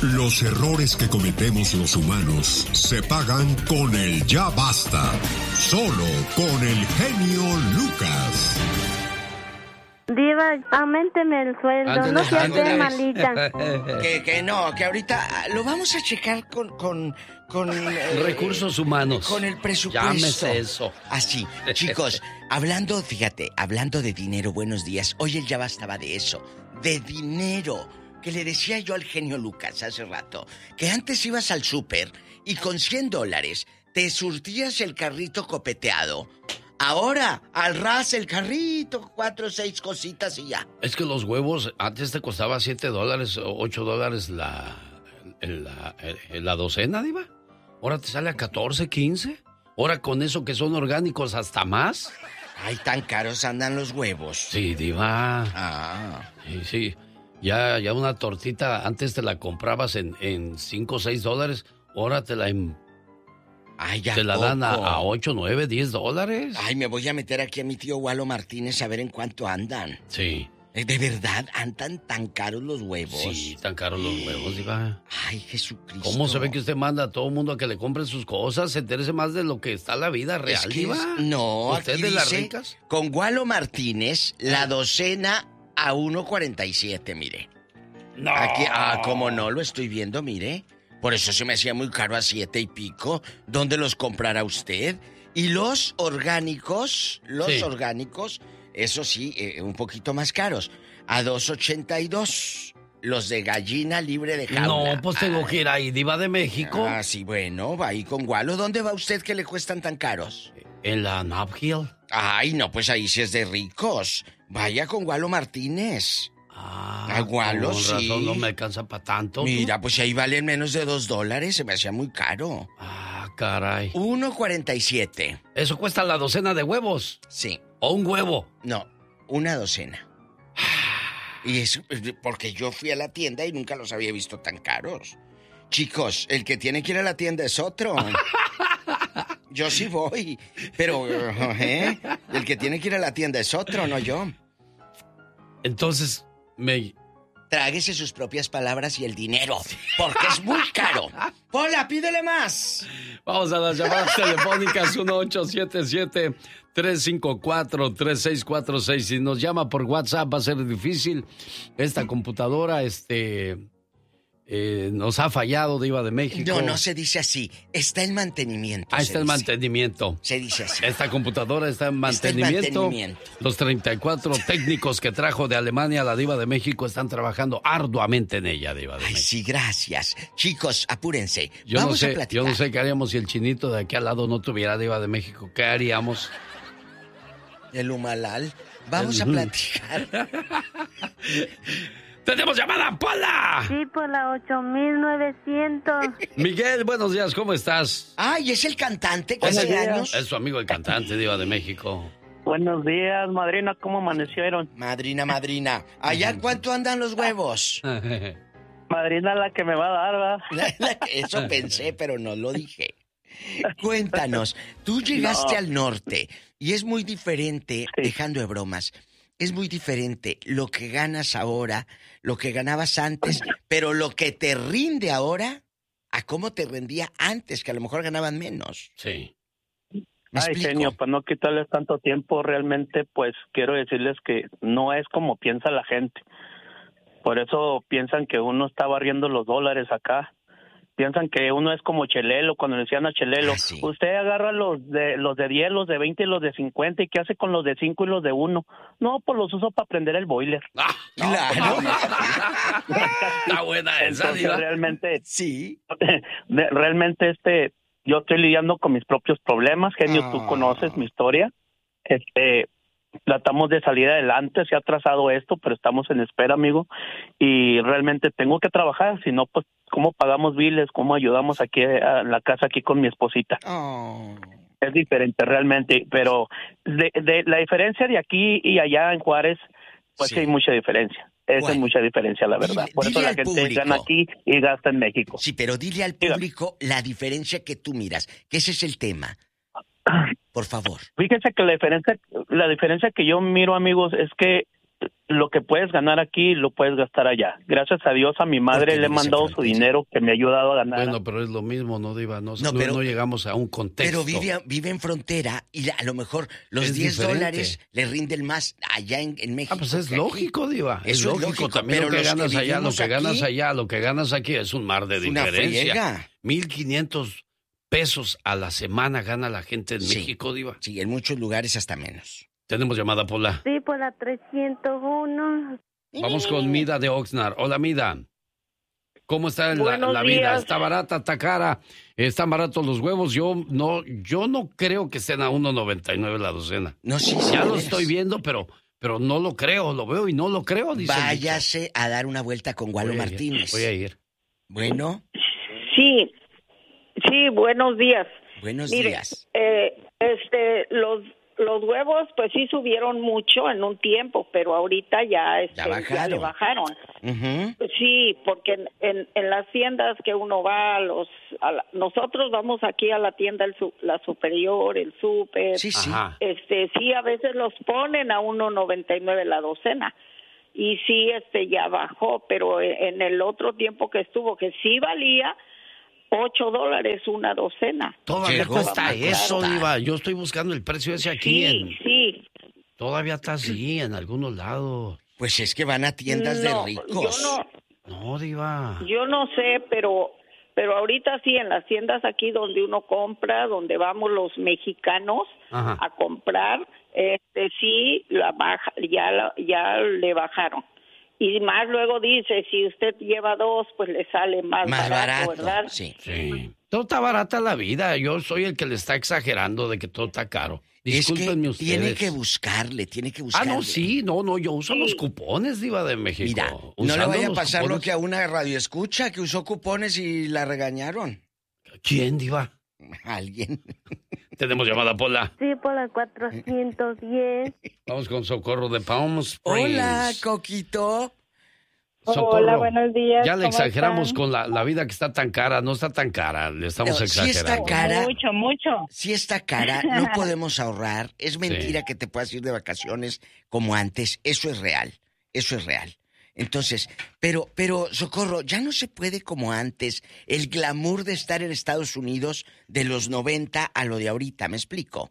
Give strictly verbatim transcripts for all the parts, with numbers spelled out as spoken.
Los errores que cometemos los humanos se pagan con el ya basta. Solo con el genio Lucas. Diva, auménteme el sueldo, Ándale, no sea ándale. usted malita. Que, que no, que ahorita lo vamos a checar con... con, con eh, Recursos humanos. Con el presupuesto. Llámese eso. Así, chicos, hablando, fíjate, hablando de dinero, buenos días. Hoy el ya bastaba de eso, de dinero. Que le decía yo al genio Lucas hace rato, que antes ibas al súper y con cien dólares te surtías el carrito copeteado. Ahora, al ras el carrito, cuatro o seis cositas y ya. Es que los huevos antes te costaba siete dólares o ocho dólares la, la, la docena, Diva. Ahora te sale a catorce, quince. Ahora con eso que son orgánicos hasta más. Ay, tan caros andan los huevos. Sí, Diva. Ah. Sí, sí. Ya, ya una tortita antes te la comprabas en, en cinco o seis dólares. Ahora te la... En... Ay, ya Te la dan a, poco. a ocho, nueve, diez dólares. Ay, me voy a meter aquí a mi tío Walo Martínez a ver en cuánto andan. Sí. ¿De verdad andan tan caros los huevos? Sí, tan caros los huevos, Diva. Ay, Jesucristo. ¿Cómo se ve que usted manda a todo el mundo a que le compren sus cosas? Se interese más de lo que está la vida real, Es que Diva. es- No, ¿Usted aquí de las dice, ricas? con Walo Martínez, la docena a uno cuarenta y siete, mire. No. Aquí, ah, como no, lo estoy viendo, mire. Por eso se me hacía muy caro a siete y pico. ¿Dónde los comprará usted? Y los orgánicos, los Sí. orgánicos, eso sí, eh, un poquito más caros. A dos ochenta y dos. Los de gallina libre de jaula. No, pues tengo que ir ahí, Diva de México. Ah, sí, bueno, va ahí con Walo. ¿Dónde va usted que le cuestan tan caros? En la Nob Hill. Ay, no, pues ahí sí es de ricos. Vaya con Walo Martínez. Ah, Agualo, con razón, sí. no me alcanza para tanto. ¿tú? Mira, pues ahí valen menos de dos dólares. Se me hacía muy caro. Ah, caray. uno cuarenta y siete. Eso cuesta la docena de huevos. Sí. O un huevo. No, una docena. Y es porque yo fui a la tienda y nunca los había visto tan caros. Chicos, el que tiene que ir a la tienda es otro. Yo sí voy, pero ¿eh? El que tiene que ir a la tienda es otro, no yo. Entonces, me... Tráguese sus propias palabras y el dinero, porque es muy caro. Pola, pídele más. Vamos a las llamadas telefónicas uno ocho siete siete, tres cinco cuatro, tres seis cuatro seis. Si nos llama por WhatsApp va a ser difícil. Esta computadora, este... Eh, nos ha fallado, Diva de México. No, no se dice así. Está en mantenimiento. Ah, se está en dice. mantenimiento. Se dice así. Esta computadora está en Está en mantenimiento. mantenimiento. Los treinta y cuatro técnicos que trajo de Alemania la Diva de México están trabajando arduamente en ella, Diva de Ay, México. sí, gracias. Chicos, apúrense. Yo Vamos no sé, a platicar. yo no sé qué haríamos si el chinito de aquí al lado no tuviera Diva de México. ¿Qué haríamos? El Humalal. Vamos a platicar. ¡Tenemos llamada, Pola! Sí, por la ocho mil novecientos. Miguel, buenos días, ¿cómo estás? Ay, es el cantante que Buenos hace días. años. Es su amigo el cantante, Diva de México. Buenos días, madrina, ¿cómo amanecieron? Madrina, madrina. ¿Allá cuánto andan los huevos? Madrina la que me va a dar, ¿verdad? Eso pensé, pero no lo dije. Cuéntanos, tú llegaste No. al norte y es muy diferente, Sí. dejando de bromas, es muy diferente lo que ganas ahora, lo que ganabas antes, pero lo que te rinde ahora a cómo te rendía antes, que a lo mejor ganaban menos. Sí. ¿Me Ay, explico? genio, para no quitarles tanto tiempo, realmente, pues, quiero decirles que no es como piensa la gente. Por eso piensan que uno está barriendo los dólares acá. Piensan que uno es como Chelelo, cuando le decían a Chelelo, Ah, sí. usted agarra los de los de diez, los de veinte y los de cincuenta, ¿y qué hace con los de cinco y los de uno? No, pues los uso para prender el boiler. Ah, Claro. está buena esa, Entonces, Diva. realmente, Sí. de- realmente, este, yo estoy lidiando con mis propios problemas, genio, Ah. tú conoces mi historia. Este, tratamos de salir adelante, se ha trazado esto, pero estamos en espera, amigo, y realmente tengo que trabajar, si no, pues, ¿cómo pagamos biles? ¿Cómo ayudamos aquí a la casa aquí con mi esposita? Oh. Es diferente realmente, pero de, de la diferencia de aquí y allá en Juárez, pues Sí. sí hay mucha diferencia. Esa Bueno, es mucha diferencia, la verdad. dile- Por eso dile la al gente público. gana aquí y gasta en México. Sí, pero dile al Dígame. público la diferencia que tú miras, que ese es el tema. Por favor. Fíjense que la diferencia, la diferencia que yo miro, amigos, es que lo que puedes ganar aquí lo puedes gastar allá. Gracias a Dios a mi madre le he mandado su dinero que me ha ayudado a ganar. Bueno, pero es lo mismo, ¿no, Diva? No, No, no, pero- no llegamos a un contexto. Pero vive, vive en frontera y a lo mejor los Es diez diferente. dólares le rinden más allá en, en México. Ah, pues es que aquí. lógico, Diva. Es Eso es lógico. lógico, También pero lo que los que ganas allá, lo vivimos que ganas aquí- allá, lo que ganas aquí es un mar de Es una diferencia. friega. mil quinientos pesos a la semana gana la gente en Sí. México, Diva. Sí, en muchos lugares hasta menos. Tenemos llamada, Pola. Sí, por la trescientos uno. Vamos con Mida de Oxnard. Hola, Mida. ¿Cómo está la, Buenos la vida? días. ¿Está barata, está cara? ¿Están baratos los huevos? Yo no, yo no creo que estén a uno noventa y nueve la docena. No, sí, sí, Ya de lo veras. estoy viendo, pero, pero no lo creo. Lo veo y no lo creo, dice el dicho. Váyase a dar una vuelta con Walo Voy a ir, Martínez. Voy a ir. Bueno, Sí, sí, buenos días. buenos Mire, días. eh, este, los los huevos, pues sí subieron mucho en un tiempo, pero ahorita ya, este, Ya ya, bajaron. le bajaron. Ujú. Sí, porque en, en, en las tiendas que uno va, a los, a la- nosotros vamos aquí a la tienda, el, su- la superior, el súper. Sí, sí. Ajá. Este, sí, a veces los ponen a uno noventa y nueve la docena. Y sí, este, ya bajó, pero en el otro tiempo que estuvo, que sí valía ocho dólares una docena. Todavía Llegó cuesta más eso, barata. Diva. Yo estoy buscando el precio ese aquí. Sí, en- sí. Todavía está así en algunos lados. Pues es que van a tiendas No, de yo ricos. no, No, Diva. yo no sé, pero pero ahorita sí, en las tiendas aquí donde uno compra, donde vamos los mexicanos Ajá. a comprar, este sí, la baja, ya, la- ya le bajaron. Y más luego dice, si usted lleva dos, pues le sale más, Más barato, barato, ¿verdad? sí. Sí. Todo está barata la vida. Yo soy el que le está exagerando de que todo está caro. Discúlpenme es que ustedes. tiene que buscarle, tiene que Ah, buscarle. no, sí, no, no, yo uso los cupones, Diva de México. Mira, no le Usando vaya a los pasar lo cupones. que a una radio escucha que usó cupones y la regañaron. ¿Quién, Diva? Alguien. Tenemos llamada, Pola. Sí, por la cuatrocientos diez. Vamos con Socorro de Palm Springs. Hola, Coquito. Socorro. Hola, buenos días. Ya le ¿cómo exageramos están? con la, la vida que está tan cara. No está tan cara, le estamos No, sí está exagerando. cara. Mucho, mucho. Si está cara, no podemos ahorrar. Es mentira que te puedas ir de vacaciones como antes. Eso es real. Eso es real. Entonces, pero, pero, Socorro, ya no se puede como antes. El glamour de estar en Estados Unidos de los noventa a lo de ahorita, ¿me explico?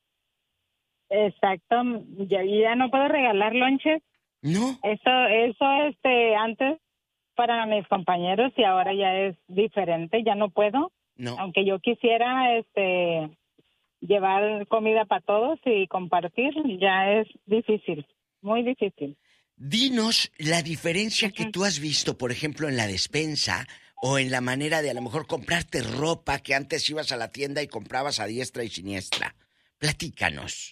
Exacto. Ya, ya no puedo regalar lonches. No. Eso, eso, este, antes para mis compañeros y ahora ya es diferente. Ya no puedo. No. Aunque yo quisiera, este, llevar comida para todos y compartir, ya es difícil, muy difícil. Dinos la diferencia que tú has visto, por ejemplo, en la despensa o en la manera de a lo mejor comprarte ropa que antes ibas a la tienda y comprabas a diestra y siniestra. Platícanos.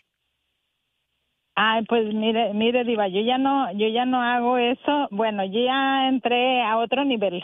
Ay, pues mire, mire, Diva, yo ya no, yo ya no hago eso. Bueno, yo ya entré a otro nivel.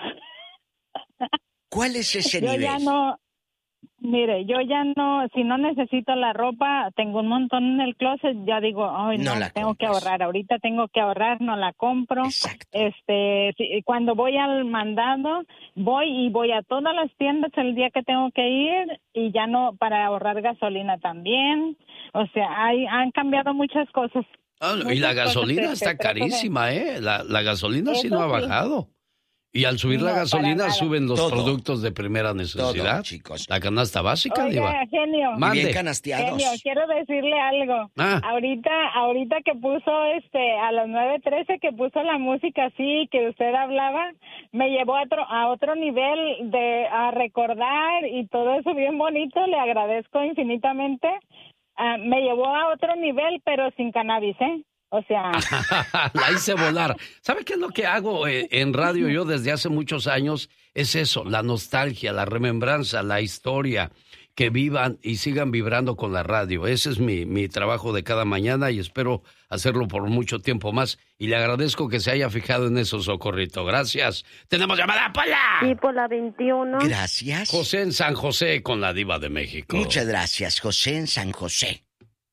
¿Cuál es ese Yo nivel? ya no, mire, yo ya no, si no necesito la ropa, tengo un montón en el closet, ya digo, ay, No no, la tengo que compras. ahorrar, ahorita tengo que ahorrar, no la compro. Exacto. Este, si- cuando voy al mandado, voy y voy a todas las tiendas el día que tengo que ir y ya no, para ahorrar gasolina también. O sea, hay, han cambiado muchas cosas. Ah, y Muchas la cosas gasolina que- está que trato de- carísima, ¿eh? La, la gasolina sí Eso no ha sí. bajado. Y al subir la No, para gasolina nada. suben los Todo. productos de primera necesidad. Todo, chicos. La canasta básica, Diva. Oiga, genio. Y Mande. bien canasteados. Genio, quiero decirle algo. Ah. Ahorita, ahorita que puso este a las nueve trece que puso la música así que usted hablaba, me llevó a otro a otro nivel de a recordar y todo eso bien bonito. Le agradezco infinitamente. Ah, me llevó a otro nivel, pero sin cannabis, ¿eh? O sea, La hice volar. ¿Sabe qué es lo que hago eh, en radio yo desde hace muchos años? Es eso, la nostalgia, la remembranza, la historia, que vivan y sigan vibrando con la radio. Ese es mi, mi trabajo de cada mañana y espero hacerlo por mucho tiempo más. Y le agradezco que se haya fijado en eso, Socorrito. Gracias. ¡Tenemos llamada, Pola! Sí, por la veintiuno. Gracias. José en San José con la Diva de México. Muchas gracias, José en San José.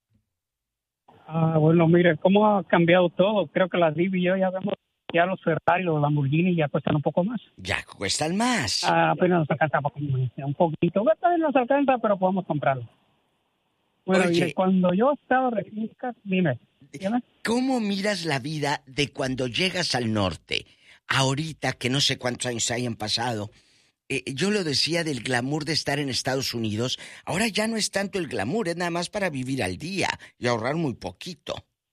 Ah, bueno, mire, cómo ha cambiado todo. Creo que las Div y yo ya vemos, ya los Ferrari, los Lamborghini ya cuestan un poco más. Ya cuestan más. Ah, apenas nos alcanza un poco- un poquito. Todavía nos alcanza, pero podemos comprarlo. Bueno, Oye. y cuando yo estaba recién casado, dime, dime. ¿Cómo miras la vida de cuando llegas al norte? Ahorita, que no sé cuántos años hayan pasado, eh, yo lo decía del glamour de estar en Estados Unidos. Ahora ya no es tanto el glamour, es nada más para vivir al día y ahorrar muy poquito.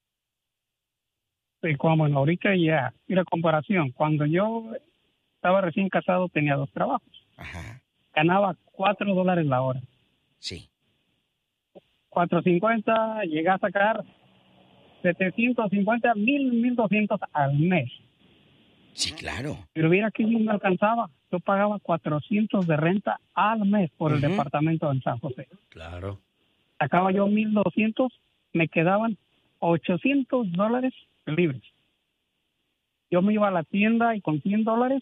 Sí, como en ahorita ya. Mira, comparación, cuando yo estaba recién casado tenía dos trabajos. Ajá. Ganaba cuatro dólares la hora. Sí. Cuatro cincuenta, llegué a sacar setecientos cincuenta, mil, mil doscientos al mes. Sí, claro. Pero mira que no me alcanzaba. Yo pagaba cuatrocientos de renta al mes por el Ujú. departamento en San José. Claro. Sacaba yo mil doscientos, me quedaban ochocientos dólares libres. Yo me iba a la tienda y con cien dólares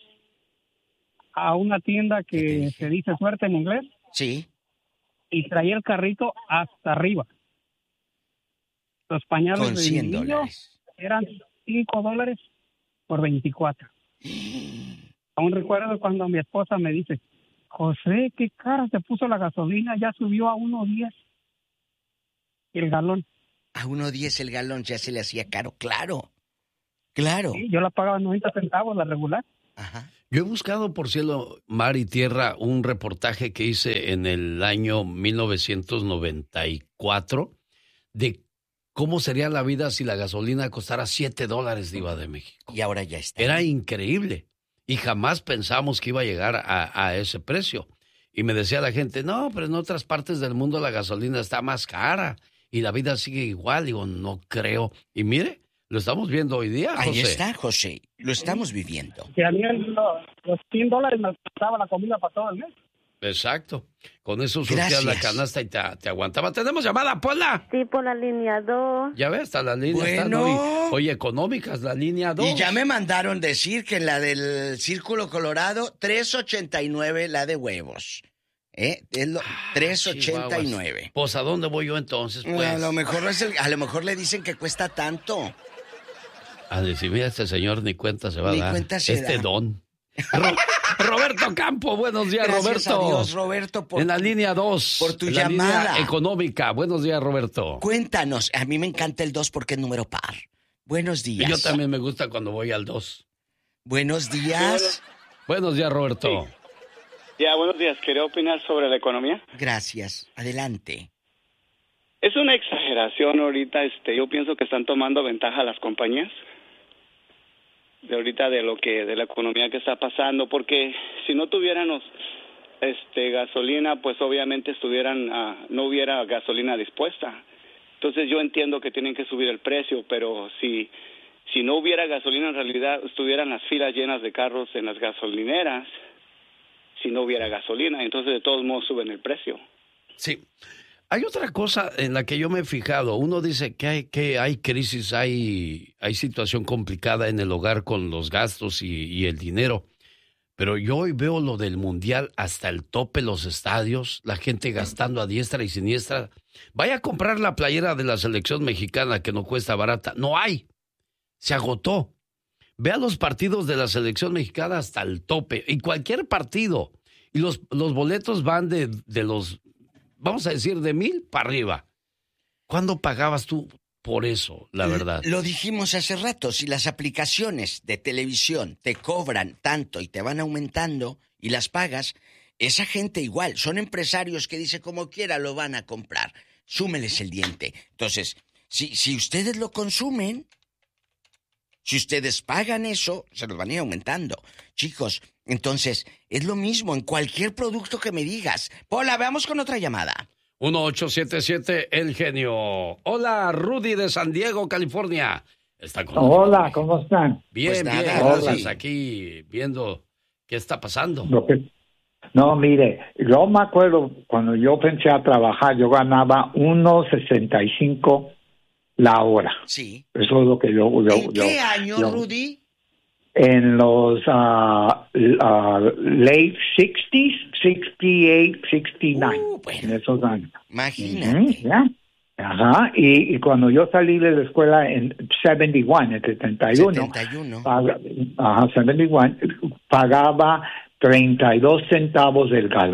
a una tienda ¿Qué te que dije? se dice Suerte en inglés Sí. y traía el carrito hasta arriba. Los pañales Con de cien mi niño dólares. eran cinco dólares por veinticuatro. Aún recuerdo cuando mi esposa me dice, José, qué cara se puso la gasolina, ya subió a uno diez el galón. A uno diez el galón ya se le hacía caro, claro. Claro. Sí, yo la pagaba noventa centavos, la regular. Ajá. Yo he buscado por cielo, mar y tierra un reportaje que hice en el año mil novecientos noventa y cuatro de cómo sería la vida si la gasolina costara siete dólares, Diva de México. Y ahora ya está. Era increíble y jamás pensamos que iba a llegar a, a ese precio. Y me decía la gente, no, pero en otras partes del mundo la gasolina está más cara y la vida sigue igual. Digo, no creo. Y mire, lo estamos viendo hoy día, José. Ahí está, José. Lo estamos viviendo. Que a mí el- los, los cien dólares me alcanzaba la comida para todo el mes. Exacto. Con eso surtías la Gracias. canasta y te, te aguantaba. ¿Tenemos llamada, Pola? Sí, por la línea dos. Ya ves, hasta la línea Bueno. está muy, oye, económicas, la línea dos. Y ya me mandaron decir que en la del Círculo Colorado, tres ochenta y nueve la de huevos. ¿Eh? Es lo, tres ochenta y nueve. Chihuahuas. Pues, ¿a dónde voy yo entonces, pues? A lo mejor no es el- a lo mejor le dicen que cuesta tanto. A decir, mira, este señor ni cuenta se va Ni a dar. cuenta se este da. don. Ro- Roberto Campo, buenos días, Gracias Roberto. a Dios, Roberto, por en la línea dos. por tu en la llamada. línea económica. Buenos días, Roberto. Cuéntanos, a mí me encanta el dos porque es número par. Buenos días. Yo también me gusta cuando voy al dos. Buenos días. Buenos días, Roberto. Ya, buenos días. Quería opinar sobre la economía. Gracias. Adelante. Es una exageración ahorita, este, yo pienso que están tomando ventaja las compañías de ahorita de lo que de la economía que está pasando, porque si no tuviéramos este gasolina, pues obviamente estuvieran uh, no hubiera gasolina dispuesta. Entonces yo entiendo que tienen que subir el precio, pero si si no hubiera gasolina, en realidad estuvieran las filas llenas de carros en las gasolineras. Si no hubiera gasolina, entonces de todos modos suben el precio. Sí. Hay otra cosa en la que yo me he fijado. Uno dice que hay, que hay crisis, hay, hay situación complicada en el hogar con los gastos y, y el dinero. Pero yo hoy veo lo del mundial hasta el tope, los estadios, la gente gastando a diestra y siniestra. Vaya a comprar la playera de la selección mexicana que no cuesta barata. No hay. Se agotó. Vea los partidos de la selección mexicana hasta el tope. Y cualquier partido. Y los, los boletos van de, de los, vamos a decir, de mil para arriba. ¿Cuándo pagabas tú por eso, la verdad? Lo dijimos hace rato, si las aplicaciones de televisión te cobran tanto y te van aumentando y las pagas, esa gente igual, son empresarios que dice como quiera lo van a comprar. Súmeles el diente. Entonces, si, si ustedes lo consumen, si ustedes pagan eso, se los van a ir aumentando. Chicos, entonces, es lo mismo en cualquier producto que me digas. Pola, veamos con otra llamada. uno ocho siete siete El Genio. Hola, Rudy de San Diego, California. Está con Hola, ¿cómo están? Bien, Pues nada, bien, Rudy. gracias. Aquí viendo qué está pasando. Lo que- No, mire, yo me acuerdo cuando yo pensé a trabajar, yo ganaba uno sesenta y cinco la hora. Sí. Eso es lo que yo... yo ¿En yo- qué año, yo- Rudy? En los ah, ah, late sixties, sixty-eight, sixty-nine, Uh, bueno. en esos años. Imagínate. Ujú, ya. Ajá, y, y cuando yo salí de la escuela en setenta y uno, en setenta y uno, setenta y uno. paga- ajá, setenta y uno, pagaba treinta y dos centavos el galón.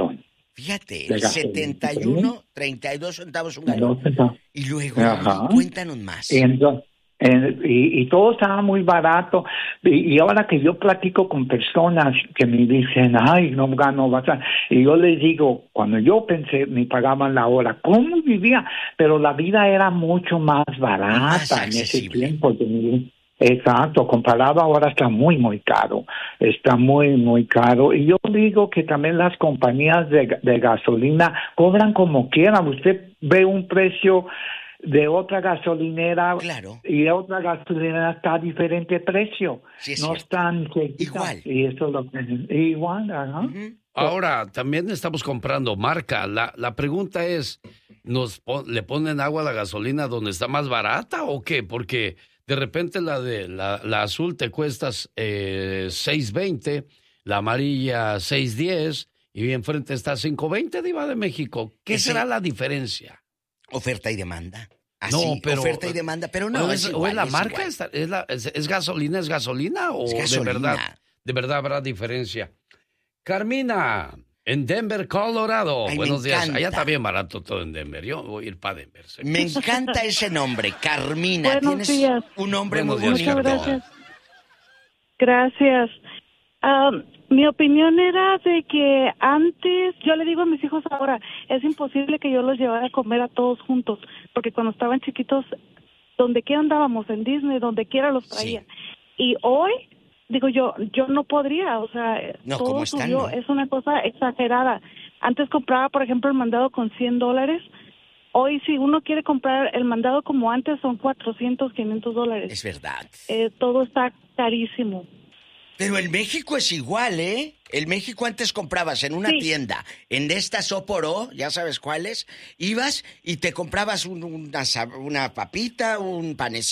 Fíjate, de el gasolina. setenta y uno, treinta y dos centavos un galón. Y luego, Ajá. cuéntanos más. Entonces, En- y, y todo estaba muy barato. Y, y ahora que yo platico con personas que me dicen, ay, no gano bastante, y yo les digo, cuando yo pensé, me pagaban la hora, ¿cómo vivía? Pero la vida era mucho más barata Más en ese accesible. tiempo. Exacto, comparado ahora está muy, muy caro. Está muy, muy caro. Y yo digo que también las compañías de, de gasolina cobran como quieran. Usted ve un precio de otra gasolinera, claro, y de otra gasolinera está a diferente precio. Sí, es no cierto. están Igual. Y eso es lo que igual, ajá. Uh-huh. Ahora, también estamos comprando marca. La, la pregunta es, ¿nos pon- le ponen agua a la gasolina donde está más barata o qué? Porque de repente la de la, la azul te cuestas eh, seis veinte, la amarilla seis diez y enfrente está cinco veinte, Diva de México. ¿Qué Ese- será la diferencia? Oferta y demanda. Así, No, pero- oferta y demanda, pero no, ¿O es, es, igual, o es la es marca? igual. ¿Es, es la- es- es gasolina? ¿Es gasolina? ¿O Es de gasolina. verdad, de verdad habrá diferencia? Carmina, en Denver, Colorado. Ay, me Buenos días. encanta. Allá está bien barato todo en Denver. Yo voy a ir para Denver. sé. Me encanta ese nombre, Carmina. Buenos Tienes días. un nombre Buenos muy días, bonito. Muchas gracias. Gracias. Ah, mi opinión era de que antes, yo le digo a mis hijos ahora, es imposible que yo los llevara a comer a todos juntos, porque cuando estaban chiquitos, donde quiera andábamos, en Disney, donde quiera los traía. Sí. Y hoy, digo yo, yo no podría, o sea, No, todo ¿cómo están, subió, no? es una cosa exagerada. Antes compraba, por ejemplo, el mandado con cien dólares. Hoy, si uno quiere comprar el mandado como antes, son cuatrocientos, quinientos dólares. Es verdad. Eh, todo está carísimo. Pero el México es igual, ¿eh? El México antes comprabas en una Sí. tienda, en esta Soporó, ya sabes cuáles, ibas y te comprabas un- una, sa- una papita, un panecito.